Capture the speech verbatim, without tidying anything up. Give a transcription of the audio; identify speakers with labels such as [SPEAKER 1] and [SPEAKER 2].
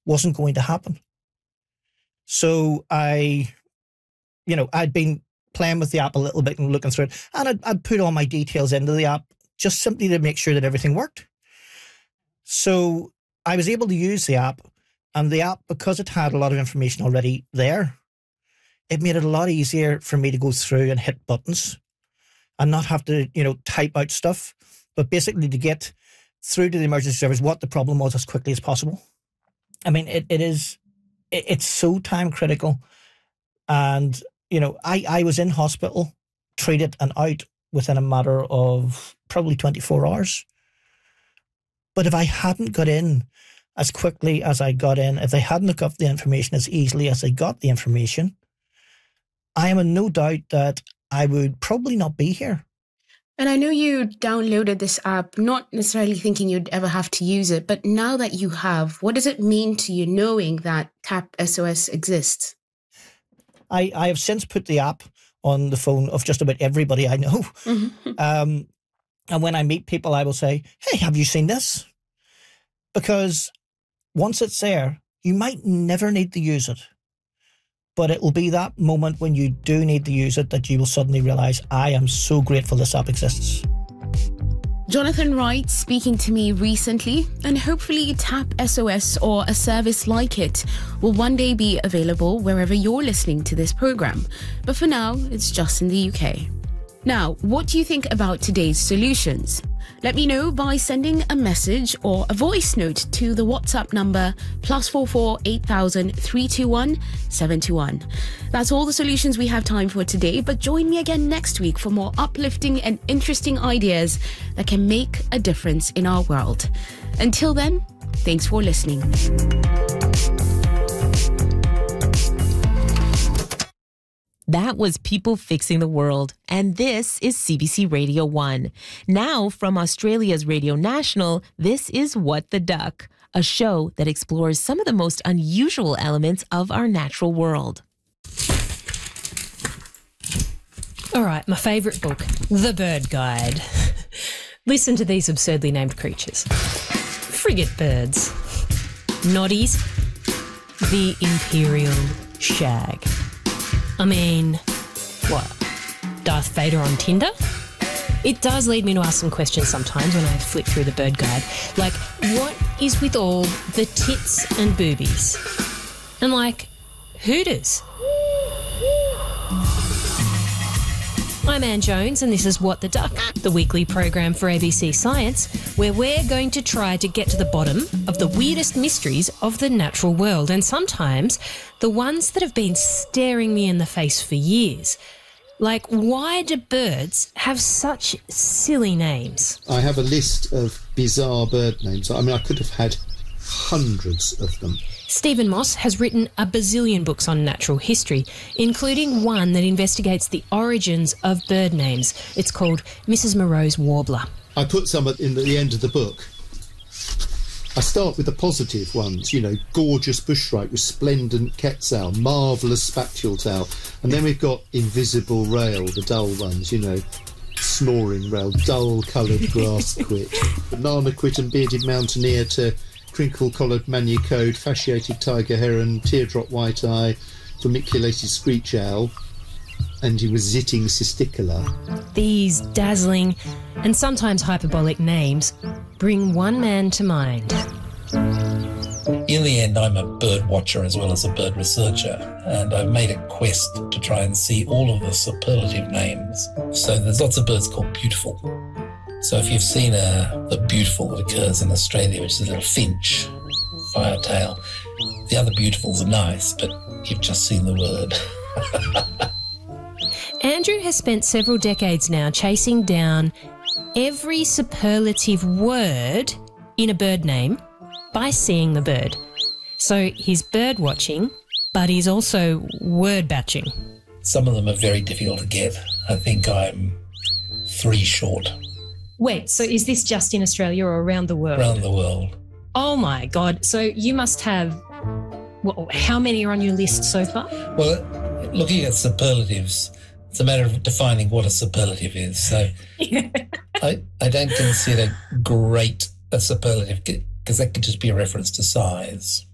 [SPEAKER 1] wasn't going to happen. So I, you know, I'd been playing with the app a little bit and looking through it, and I'd, I'd put all my details into the app just simply to make sure that everything worked. So I was able to use the app, and the app, because it had a lot of information already there, it made it a lot easier for me to go through and hit buttons and not have to, you know, type out stuff, but basically to get through to the emergency service what the problem was as quickly as possible. I mean, it, it is, it, it's so time critical. And, you know, I, I was in hospital, treated and out within a matter of probably twenty-four hours. But if I hadn't got in as quickly as I got in, if they hadn't got the information as easily as they got the information, I am in no doubt that I would probably not be here.
[SPEAKER 2] And I know you downloaded this app, not necessarily thinking you'd ever have to use it, but now that you have, what does it mean to you knowing that TAP S O S exists?
[SPEAKER 1] I, I have since put the app on the phone of just about everybody I know. Mm-hmm. Um, and when I meet people, I will say, hey, have you seen this? Because once it's there, you might never need to use it. But it will be that moment when you do need to use it that you will suddenly realise, I am so grateful this app exists.
[SPEAKER 2] Jonathan Wright speaking to me recently, and hopefully TAP S O S or a service like it will one day be available wherever you're listening to this programme. But for now, it's just in the U K. Now, what do you think about today's solutions? Let me know by sending a message or a voice note to the WhatsApp number plus four four eight thousand three two one seven two one. That's all the solutions we have time for today, but join me again next week for more uplifting and interesting ideas that can make a difference in our world. Until then, thanks for listening.
[SPEAKER 3] That was People Fixing the World, and this is C B C Radio one. Now, from Australia's Radio National, this is What the Duck, a show that explores some of the most unusual elements of our natural world.
[SPEAKER 4] All right, my favourite book, The Bird Guide. Listen to these absurdly named creatures. Frigate birds. Noddies. The Imperial Shag. I mean, what, Darth Vader on Tinder? It does lead me to ask some questions sometimes when I flick through the bird guide. Like, what is with all the tits and boobies? And like, hooters? I'm Anne Jones, and this is What the Duck, the weekly program for A B C Science, where we're going to try to get to the bottom of the weirdest mysteries of the natural world, and sometimes the ones that have been staring me in the face for years. Like, why do birds have such silly names?
[SPEAKER 5] I have a list of bizarre bird names. I mean, I could have had hundreds of them.
[SPEAKER 4] Stephen Moss has written a bazillion books on natural history, including one that investigates the origins of bird names. It's called Missus Moreau's Warbler.
[SPEAKER 5] I put some at, in the, the end of the book. I start with the positive ones, you know, gorgeous bushwright, resplendent quetzal, marvellous spatule tail. And then we've got invisible rail, the dull ones, you know, snoring rail, dull-coloured grass quit, banana quit and bearded mountaineer to crinkle-collared maniacode, fasciated tiger heron, teardrop white-eye, formiculated screech owl, and he was zitting cisticola.
[SPEAKER 4] These dazzling and sometimes hyperbolic names bring one man to mind.
[SPEAKER 6] In the end, I'm a bird watcher as well as a bird researcher, and I've made a quest to try and see all of the superlative names. So there's lots of birds called beautiful. So if you've seen a, a beautiful that occurs in Australia, which is a little finch, firetail, the other beautifuls are nice, but you've just seen the word.
[SPEAKER 4] Andrew has spent several decades now chasing down every superlative word in a bird name by seeing the bird. So he's bird watching, but he's also word batching.
[SPEAKER 6] Some of them are very difficult to get. I think I'm three short.
[SPEAKER 4] Wait, so is this just in Australia or around the world?
[SPEAKER 6] Around the world.
[SPEAKER 4] Oh my God. So you must have, well, how many are on your list so far?
[SPEAKER 6] Well, looking at superlatives, it's a matter of defining what a superlative is. So I, I don't consider great a superlative because that could just be a reference to size.